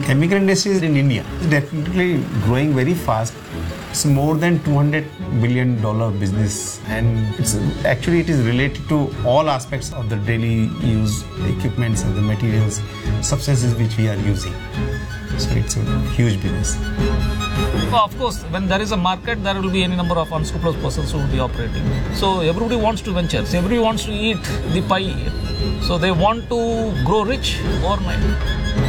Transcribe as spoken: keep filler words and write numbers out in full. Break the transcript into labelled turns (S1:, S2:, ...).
S1: chemical industry in India is definitely growing very fast. It's more than two hundred billion dollar business, and it's actually it is related to all aspects of the daily use equipments and the materials, substances which we are using. So it's a huge business.
S2: Well, of course, when there is a market, there will be any number of unscrupulous persons who will be operating. So everybody wants to venture. So everybody wants to eat the pie. So they want to grow rich overnight.